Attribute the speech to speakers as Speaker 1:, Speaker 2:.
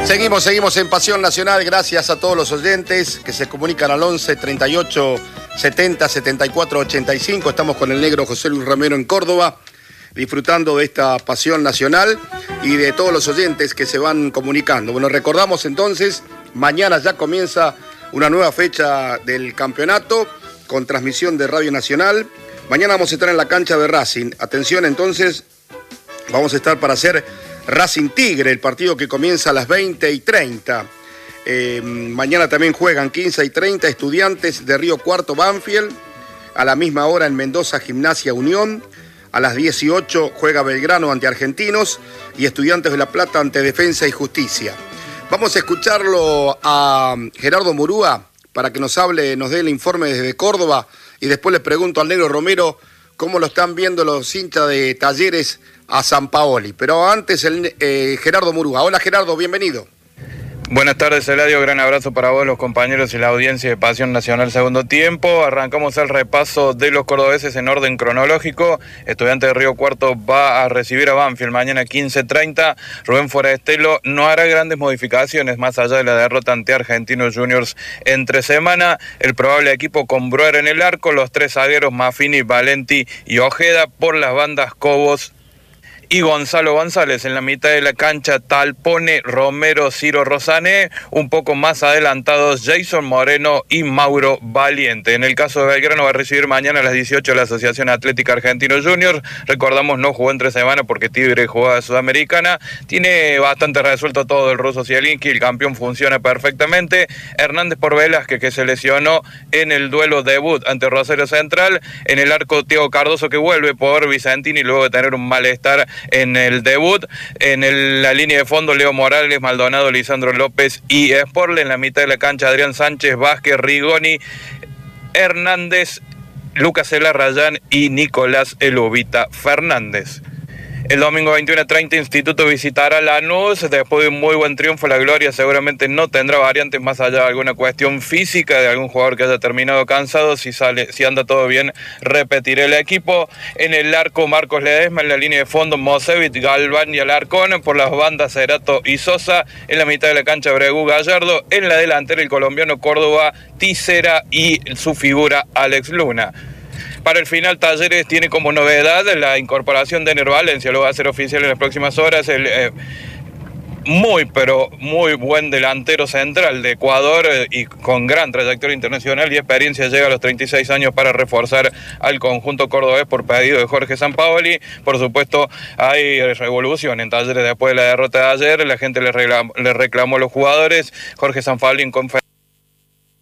Speaker 1: Seguimos en Pasión Nacional. Gracias a todos los oyentes que se comunican al 11 38 70 74 85. Estamos con el negro José Luis Romero en Córdoba, disfrutando de esta Pasión Nacional y de todos los oyentes que se van comunicando. Bueno, recordamos entonces, mañana ya comienza una nueva fecha del campeonato con transmisión de Radio Nacional. Mañana vamos a estar en la cancha de Racing. Atención entonces, vamos a estar para hacer Racing Tigre, el partido que comienza a las 20:30. Mañana también juegan 15:30 Estudiantes de Río Cuarto Banfield. A la misma hora en Mendoza Gimnasia Unión. A las 18 juega Belgrano ante Argentinos y Estudiantes de La Plata ante Defensa y Justicia. Vamos a escucharlo a Gerardo Murúa para que nos hable, nos dé el informe desde Córdoba, y después le pregunto al negro Romero cómo lo están viendo los hinchas de Talleres a Sampaoli. Pero antes Gerardo Murúa. Hola Gerardo, bienvenido.
Speaker 2: Buenas tardes, Eladio, gran abrazo para vos, los compañeros y la audiencia de Pasión Nacional segundo tiempo. Arrancamos el repaso de los cordobeses en orden cronológico. Estudiante de Río Cuarto va a recibir a Banfield mañana 15:30. Rubén Forestelo no hará grandes modificaciones más allá de la derrota ante Argentinos Juniors entre semana. El probable equipo con Broer en el arco, los tres zagueros Maffini, Valenti y Ojeda, por las bandas Cobos y Gonzalo González. En la mitad de la cancha, Talpone, Romero, Ciro Rosané. Un poco más adelantados, Jason Moreno y Mauro Valiente. En el caso de Belgrano, va a recibir mañana a las 18 la Asociación Atlética Argentinos Juniors. Recordamos, no jugó entre semana porque Tigre jugaba Sudamericana. Tiene bastante resuelto todo el ruso Zielinski. El campeón funciona perfectamente. Hernández por Velázquez, que se lesionó en el duelo debut ante Rosario Central. En el arco, Thiago Cardoso, que vuelve por Vicentini luego de tener un malestar en el debut. La línea de fondo, Leo Morales, Maldonado, Lisandro López y Sporle. En la mitad de la cancha, Adrián Sánchez, Vázquez, Rigoni, Hernández, Lucas Elarrayán y Nicolás Elubita Fernández. El domingo 21:30 Instituto visitará Lanús. Después de un muy buen triunfo, la Gloria seguramente no tendrá variantes más allá de alguna cuestión física de algún jugador que haya terminado cansado. Si anda todo bien, repetirá el equipo. En el arco, Marcos Ledesma. En la línea de fondo, Mosevich, Galván y Alarcón. Por las bandas, Cerato y Sosa. En la mitad de la cancha, Bregú, Gallardo. En la delantera, el colombiano Córdoba, Tisera y su figura, Alex Luna. Para el final, Talleres tiene como novedad la incorporación de Ener Valencia. Lo va a hacer oficial en las próximas horas. Muy buen delantero central de Ecuador y con gran trayectoria internacional y experiencia, llega a los 36 años para reforzar al conjunto cordobés por pedido de Jorge Sampaoli. Por supuesto, hay revolución en Talleres después de la derrota de ayer. La gente le reclamó a los jugadores. Jorge Sampaoli en conferencia